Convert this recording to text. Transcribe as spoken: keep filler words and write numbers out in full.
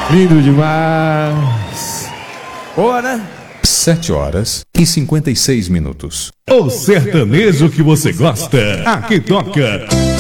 Lindo demais. Boa, né? Sete horas e cinquenta e seis minutos. O sertanejo que você gosta, aqui toca